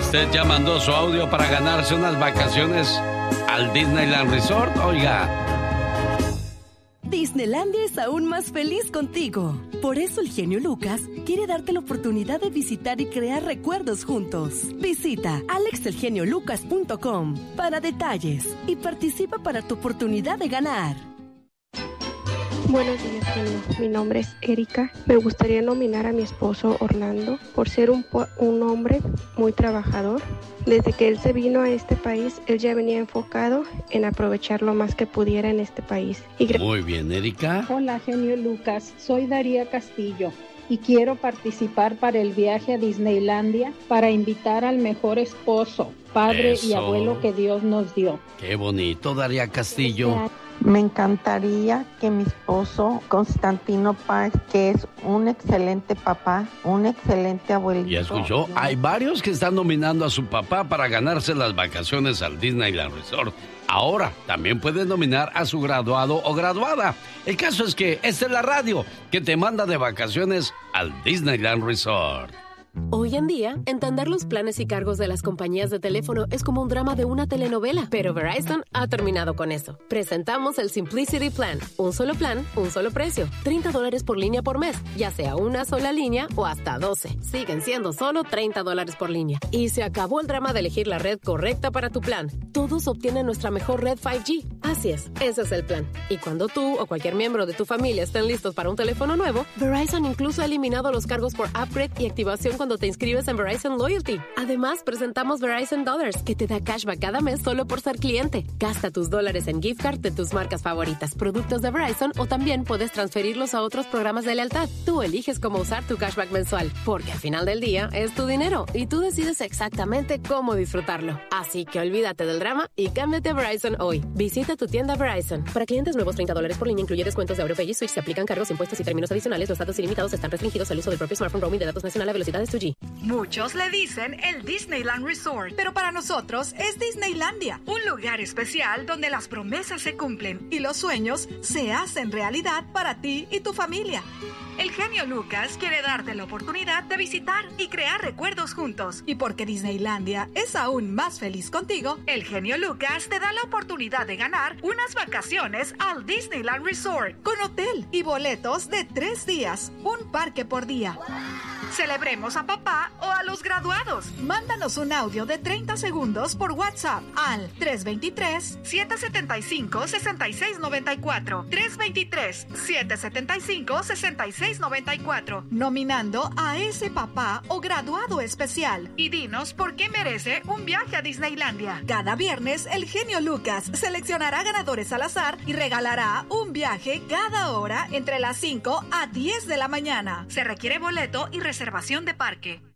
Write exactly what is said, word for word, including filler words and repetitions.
Usted ya mandó su audio para ganarse unas vacaciones al Disneyland Resort, oiga. Disneylandia es aún más feliz contigo. Por eso el genio Lucas quiere darte la oportunidad de visitar y crear recuerdos juntos. Visita alex el genio lucas punto com para detalles y participa para tu oportunidad de ganar. Buenos días, genio. Mi nombre es Erika. Me gustaría nominar a mi esposo Orlando por ser un, un hombre muy trabajador. Desde que él se vino a este país, él ya venía enfocado en aprovechar lo más que pudiera en este país. Y gra- Muy bien, Erika. Hola, genio Lucas. Soy Daría Castillo y quiero participar para el viaje a Disneylandia para invitar al mejor esposo, padre Eso. y abuelo que Dios nos dio. Qué bonito, Daría Castillo. Me encantaría que mi esposo, Constantino Páez, que es un excelente papá, un excelente abuelito. Ya escuchó, hay varios que están nominando a su papá para ganarse las vacaciones al Disneyland Resort. Ahora también pueden nominar a su graduado o graduada. El caso es que esta es la radio que te manda de vacaciones al Disneyland Resort. Hoy en día, entender los planes y cargos de las compañías de teléfono es como un drama de una telenovela, pero Verizon ha terminado con eso. Presentamos el Simplicity Plan, un solo plan, un solo precio, treinta dólares por línea por mes, ya sea una sola línea o hasta doce. Siguen siendo solo treinta dólares por línea. Y se acabó el drama de elegir la red correcta para tu plan. Todos obtienen nuestra mejor red cinco G. Así es, ese es el plan. Y cuando tú o cualquier miembro de tu familia estén listos para un teléfono nuevo, Verizon incluso ha eliminado los cargos por upgrade y activación cuando te inscribes en Verizon Loyalty. Además, presentamos Verizon Dollars, que te da cashback cada mes solo por ser cliente. Gasta tus dólares en gift card de tus marcas favoritas, productos de Verizon, o también puedes transferirlos a otros programas de lealtad. Tú eliges cómo usar tu cashback mensual, porque al final del día es tu dinero y tú decides exactamente cómo disfrutarlo. Así que olvídate del drama y cámbiate a Verizon hoy. Visita tu tienda Verizon. Para clientes nuevos, treinta dólares por línea incluye descuentos de AuroPay y Switch. Se aplican cargos, impuestos y términos adicionales. Los datos ilimitados están restringidos al uso del propio smartphone. Roaming de datos nacional a velocidades dos G. Muchos le dicen el Disneyland Resort, pero para nosotros es Disneylandia, un lugar especial donde las promesas se cumplen y los sueños se hacen realidad para ti y tu familia. El genio Lucas quiere darte la oportunidad de visitar y crear recuerdos juntos. Y porque Disneylandia es aún más feliz contigo, el genio Lucas te da la oportunidad de ganar unas vacaciones al Disneyland Resort con hotel y boletos de tres días, un parque por día. Celebremos a papá o a los graduados. Mándanos un audio de treinta segundos por WhatsApp al tres dos tres, siete siete cinco, seis seis nueve cuatro. tres dos tres, siete siete cinco, seis seis nueve cuatro. Nominando a ese papá o graduado especial. Y dinos por qué merece un viaje a Disneylandia. Cada viernes, el genio Lucas seleccionará ganadores al azar y regalará un viaje cada hora entre las cinco a diez de la mañana. Se requiere boleto y reservación de parque.